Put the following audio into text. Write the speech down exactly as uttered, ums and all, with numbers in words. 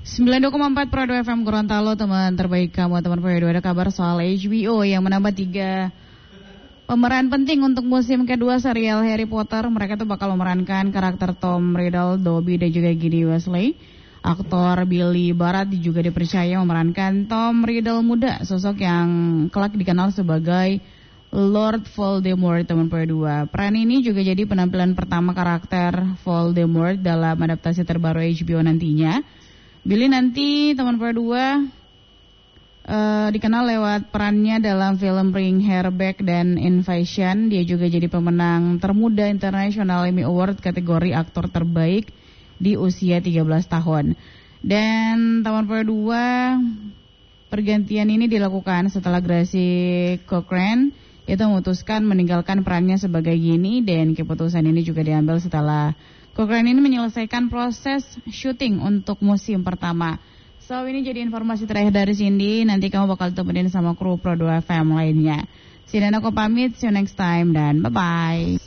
sembilan puluh dua koma empat Pro dua F M Gorontalo, teman terbaik kamu. Teman Pro dua, ada kabar soal H B O yang menambah tiga pemeran penting untuk musim kedua serial Harry Potter. Mereka tuh bakal memerankan karakter Tom Riddle, Dobby, dan juga Ginny Weasley. Aktor Billy Barrett juga dipercaya memerankan Tom Riddle muda, sosok yang kelak dikenal sebagai Lord Voldemort, teman Pro dua. Peran ini juga jadi penampilan pertama karakter Voldemort dalam adaptasi terbaru H B O nantinya. Billy nanti, teman Pro dua, uh, dikenal lewat perannya dalam film Bring Her Back dan Invasion. Dia juga jadi pemenang termuda International Emmy Award kategori aktor terbaik di usia tiga belas tahun. Dan teman Pro dua, pergantian ini dilakukan setelah Gracie Cochrane itu memutuskan meninggalkan perannya sebagai Ginny, dan keputusan ini juga diambil setelah Cochrane ini menyelesaikan proses syuting untuk musim pertama. So, ini jadi informasi terakhir dari Cindy. Nanti kamu bakal temenin sama kru Pro dua F M lainnya. Cindy, aku pamit. See you next time dan bye-bye.